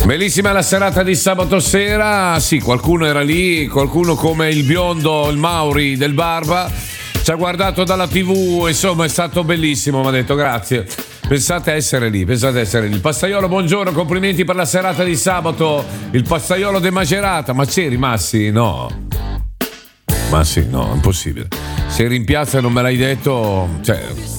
Bellissima la serata di sabato sera. Sì, qualcuno era lì, qualcuno come il biondo, il Mauri del Barba, ci ha guardato dalla TV, insomma è stato bellissimo, mi ha detto grazie. Pensate a essere lì, pensate a essere lì. Il Pastaiolo, buongiorno, complimenti per la serata di sabato. Il Pastaiolo de Macerata, ma c'eri Massi? No. Massi, no, è impossibile. Se eri in piazza e non me l'hai detto, cioè...